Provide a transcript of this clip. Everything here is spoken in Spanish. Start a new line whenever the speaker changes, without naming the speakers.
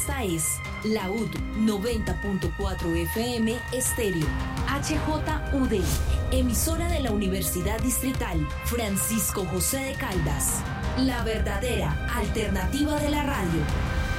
Esta es la UD 90.4 FM Estéreo, HJUD, emisora de la Universidad Distrital Francisco José de Caldas, la verdadera alternativa de la radio.